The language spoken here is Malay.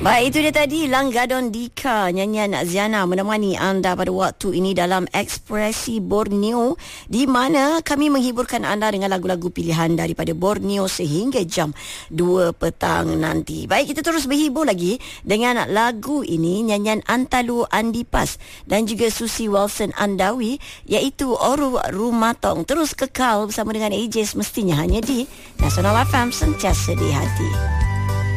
Baik, itu dia tadi Langgadon Dika, nyanyian Ziana menemani anda pada waktu ini dalam Ekspresi Borneo, di mana kami menghiburkan anda dengan lagu-lagu pilihan daripada Borneo sehingga jam 2 petang nanti. Baik, kita terus berhibur lagi dengan lagu ini, nyanyian Antalu Andipas dan juga Susi Wilson Andawi, iaitu Oru Rumatong. Terus kekal bersama dengan AJ semestinya hanya di Nasional FM, sentiasa di hati.